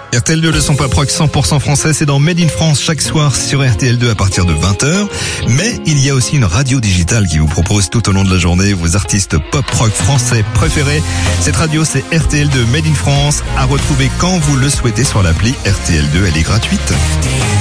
RTL2, le son pop rock 100% français, c'est dans Made in France chaque soir sur RTL2 à partir de 20h. Mais il y a aussi une radio digitale qui vous propose tout au long de la journée vos artistes pop rock français préférés. Cette radio, c'est RTL2 Made in France, à retrouver quand vous le souhaitez sur l'appli RTL2, elle est gratuite.